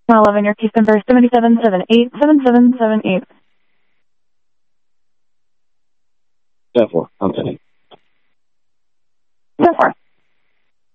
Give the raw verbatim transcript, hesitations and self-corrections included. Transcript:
eleven, your case number seven seven seven eight seven seven seven eight. ten four, I'm ten.